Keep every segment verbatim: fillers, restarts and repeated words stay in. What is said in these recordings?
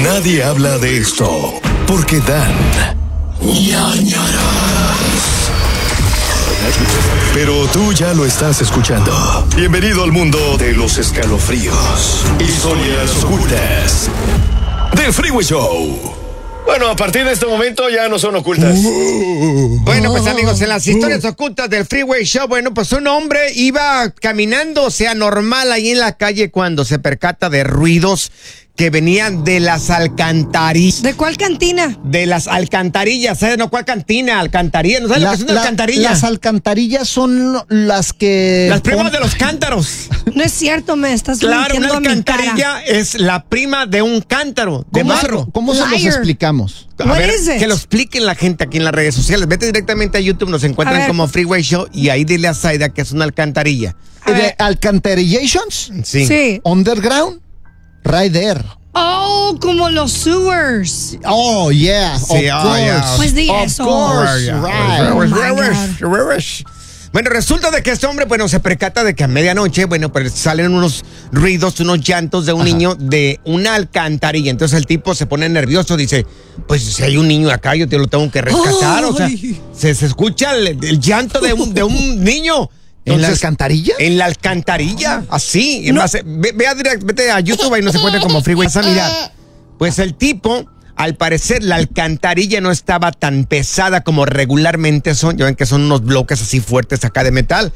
Nadie habla de esto porque dan ñañaras. Pero tú ya lo estás escuchando. Bienvenido al mundo de los escalofríos, historias ocultas del Freeway Show. Bueno, a partir de este momento ya no son ocultas. Bueno, pues amigos, en las historias ocultas del Freeway Show, bueno, pues un hombre iba caminando, o sea, normal ahí en la calle cuando se percata de ruidos que venían de las alcantarillas. ¿De cuál cantina? De las alcantarillas, ¿sabes? No, ¿cuál cantina? Alcantarilla, ¿no sabes lo que es una La- alcantarilla? Las alcantarillas son las que... Las primas pon- de los cántaros. No es cierto, me estás Claro, una mintiendo a mi cara. alcantarilla es la prima de un cántaro de ¿Cómo, se, barro. cómo se los Liar. explicamos? A What ver, is it? que lo expliquen la gente aquí en las redes sociales. Vete directamente a YouTube, nos encuentran A ver. como Freeway Show y ahí dile a Zaida que es una alcantarilla. A ¿De ver. alcantarillations? Sí. Sí. Underground? Right there. Oh, como los sewers. Oh, yeah. Sí, of oh, course. yeah. Pues di Of eso. course, Yeah. right. Oh, my Bueno, resulta de que este hombre, bueno, se percata de que a medianoche, bueno, pues salen unos ruidos, unos llantos de un Ajá. niño de una alcantarilla. Entonces el tipo se pone nervioso, dice, pues si hay un niño acá, yo te lo tengo que rescatar. O sea, Ay. se, se escucha el, el llanto de un, de un niño. ¿En la Entonces, alcantarilla? En la alcantarilla, así. No. Más, ve, ve a direct- vete a YouTube y no se encuentra como Freeway. Vas a mirar. Pues el tipo, al parecer, la alcantarilla no estaba tan pesada como regularmente son. Ya ven que son unos bloques así fuertes acá de metal.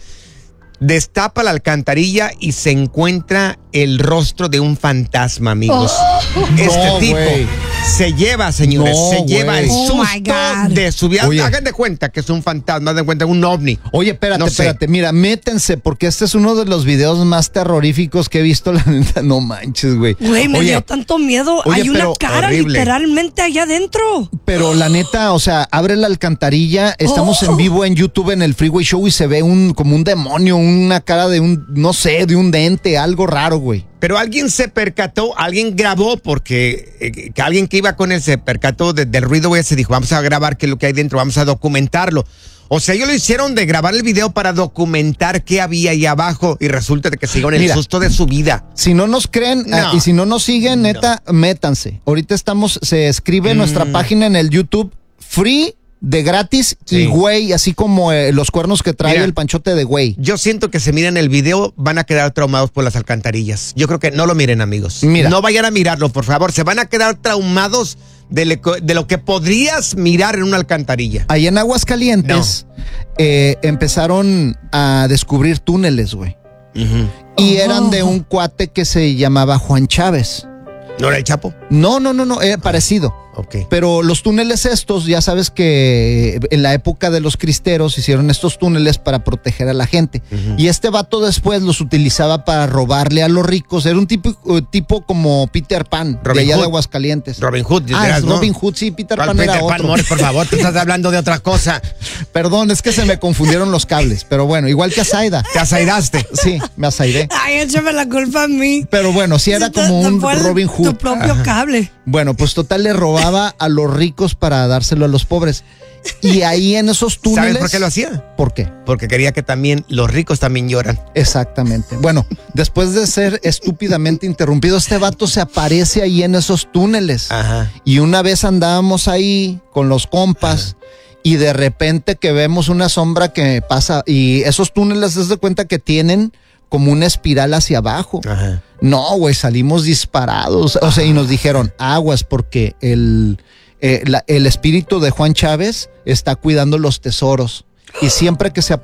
Destapa la alcantarilla y se encuentra el rostro de un fantasma, amigos. Este No, tipo güey. se lleva, señores, No, se lleva el güey. Oh, susto my God. de su vida. Oye. Hagan de cuenta que es un fantasma, hagan de cuenta un ovni. Oye, espérate, No sé. espérate. Mira, métense, porque este es uno de los videos más terroríficos que he visto, la neta. No manches, güey. Güey, me Oye, dio tanto miedo. oye, Hay una pero cara horrible. literalmente allá adentro. Pero la neta, o sea, abre la alcantarilla, estamos Oh. en vivo en YouTube en el Freeway Show y se ve un como un demonio, una cara de un, no sé, de un dente, algo raro, güey. Pero alguien se percató, alguien grabó, porque eh, que alguien que iba con él se percató de- del ruido ese, dijo, vamos a grabar qué es lo que hay dentro, vamos a documentarlo. O sea, ellos lo hicieron de grabar el video para documentar qué había ahí abajo y resulta de que se dieron el Mira. susto de su vida. Si no nos creen No. ah, y si no nos siguen, neta, métanse. Ahorita estamos, se escribe en nuestra Mm. página en el YouTube, free, de gratis Sí. y güey, así como eh, los cuernos que trae Mira. el panchote de güey. Yo siento que se miran el video, van a quedar traumados por las alcantarillas. Yo creo que no lo miren, amigos. Mira. No vayan a mirarlo, por favor. Se van a quedar traumados de, le- de lo que podrías mirar en una alcantarilla. Ahí en Aguascalientes eh, empezaron a descubrir túneles, güey. Ujú. Y Oh. eran de un cuate que se llamaba Juan Chávez. ¿No era el Chapo? No, no, no, no, era parecido. Ok. Pero los túneles estos, ya sabes que en la época de los cristeros hicieron estos túneles para proteger a la gente. Ujú. Y este vato después los utilizaba para robarle a los ricos. Era un tipo, tipo como Peter Pan, Robin de allá Hood. de Aguascalientes. Robin Hood, Ah, dirás, es ¿no? Robin Hood, sí, Peter ¿Cuál Pan era Peter Pan, otro. Morris, por favor, tú estás hablando de otra cosa. Perdón, es que se me confundieron los cables. Pero bueno, igual que a Zaida. Te asairaste. Sí, me asairé. Ay, échame la culpa a mí. Pero bueno, sí era Te- como te un fue el- Robin Hood. Tu propio cable. Bueno, pues total le robaba a los ricos para dárselo a los pobres. Y ahí en esos túneles. ¿Sabes por qué lo hacía? ¿Por qué? Porque quería que también los ricos también lloran. Exactamente. Bueno, después de ser estúpidamente interrumpido, este vato se aparece ahí en esos túneles. Ajá. Y una vez andábamos ahí con los compas y de repente que vemos una sombra que pasa y esos túneles, se de cuenta que tienen como una espiral hacia abajo. Ajá. No, güey, salimos disparados. O sea, y nos dijeron, aguas, porque el, eh, la- el espíritu de Juan Chávez está cuidando los tesoros. Y siempre que se